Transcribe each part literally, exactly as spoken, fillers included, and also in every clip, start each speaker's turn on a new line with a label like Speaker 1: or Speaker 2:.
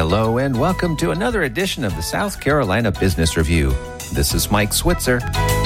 Speaker 1: Hello and welcome to another edition of the South Carolina Business Review. This is Mike Switzer.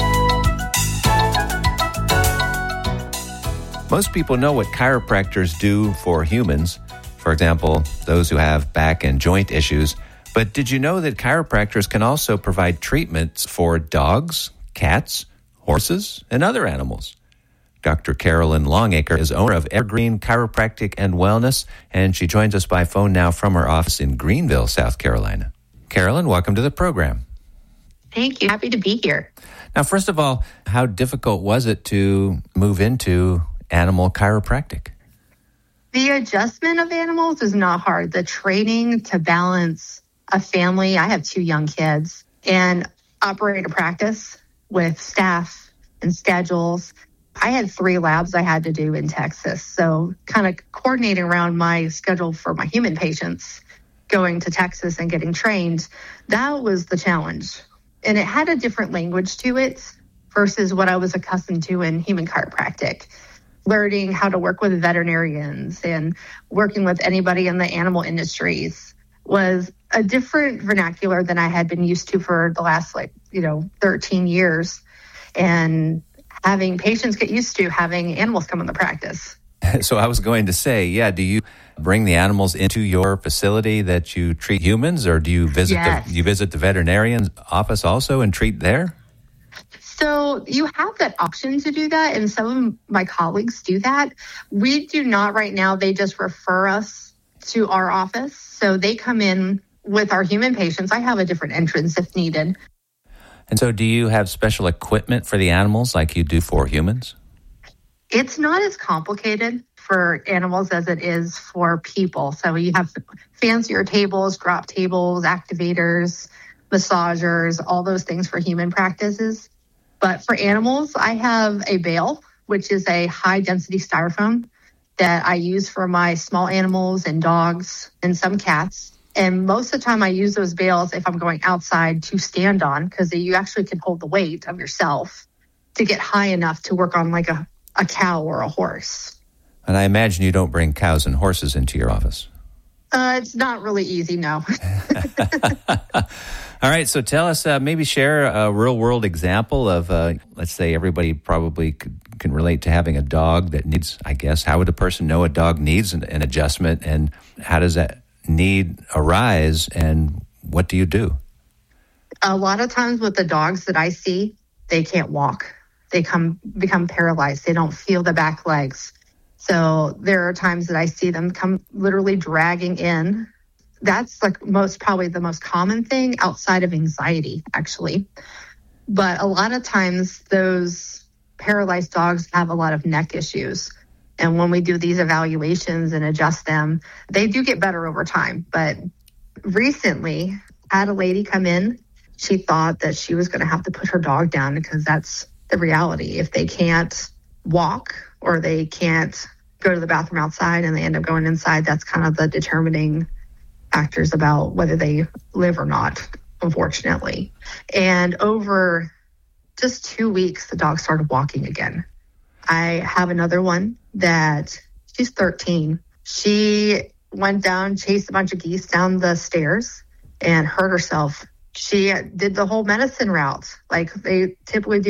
Speaker 1: Most people know what chiropractors do for humans. For example, those who have back and joint issues. But did you know that chiropractors can also provide treatments for dogs, cats, horses, and other animals? Doctor Carolyn Longacre is owner of Evergreen Chiropractic and Wellness, and she joins us by phone now from her office in Greenville, South Carolina. Carolyn, welcome to the program.
Speaker 2: Thank you. Happy to be here.
Speaker 1: Now, first of all, how difficult was it to move into animal chiropractic?
Speaker 2: The adjustment of animals is not hard. The training to balance a family, I have two young kids, and operate a practice with staff and schedules. I had three labs I had to do in Texas. So kind of coordinating around my schedule for my human patients, going to Texas and getting trained, that was the challenge. And it had a different language to it versus what I was accustomed to in human chiropractic. Learning how to work with veterinarians and working with anybody in the animal industries was a different vernacular than I had been used to for the last, like, you know, thirteen years. And having patients get used to having animals come in the practice.
Speaker 1: So I was going to say, yeah, do you bring the animals into your facility that you treat humans, or do you visit
Speaker 2: Yes.
Speaker 1: the you visit the veterinarian's office also and treat there?
Speaker 2: So you have that option to do that, and some of my colleagues do that. We do not right now. They just refer us to our office. So they come in with our human patients. I have a different entrance if needed.
Speaker 1: And so do you have special equipment for the animals like you do for humans?
Speaker 2: It's not as complicated for animals as it is for people. So you have fancier tables, drop tables, activators, massagers, all those things for human practices. But for animals, I have a bale, which is a high-density styrofoam that I use for my small animals and dogs and some cats. And most of the time I use those bales if I'm going outside to stand on, because you actually can hold the weight of yourself to get high enough to work on like a, a cow or a horse.
Speaker 1: And I imagine you don't bring cows and horses into your office.
Speaker 2: Uh, it's not really easy, no.
Speaker 1: All right, so tell us, uh, maybe share a real-world example of, uh, let's say everybody probably could, can relate to having a dog that needs, I guess, how would a person know a dog needs an, an adjustment, and how does that need arise, and what do you do?
Speaker 2: A lot of times with the dogs that I see, they can't walk. They come become paralyzed. They don't feel the back legs. So there are times that I see them come literally dragging in. That's like most probably the most common thing outside of anxiety, actually. But a lot of times those paralyzed dogs have a lot of neck issues. And when we do these evaluations and adjust them, they do get better over time. But recently, I had a lady come in. She thought that she was going to have to put her dog down because that's the reality. If they can't walk or they can't go to the bathroom outside and they end up going inside, that's kind of the determining factors about whether they live or not, unfortunately. And over just two weeks, the dog started walking again. I have another one that she's thirteen. She went down, chased a bunch of geese down the stairs and hurt herself. She did the whole medicine route like they typically do